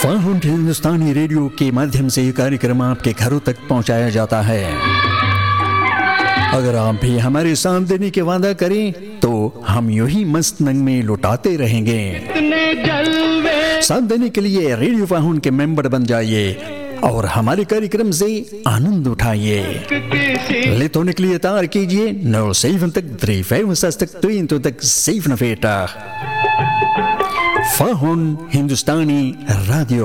Found हिंदुस्तानी radio के माध्यम से ये कार्यक्रम आपके घरों तक पहुंचाया जाता है। अगर आप भी हमारे साथ देने के वादा करें तो हम यूं ही मस्त नंग में लुटाते रहेंगे। साथ देने के लिए रेडियो फाउंड के मेंबर बन जाइए और हमारे कार्यक्रम से आनंद उठाइए। Lid hoor ik liet daar kietje 070 365 22 47. Fahun Hindustani Radio.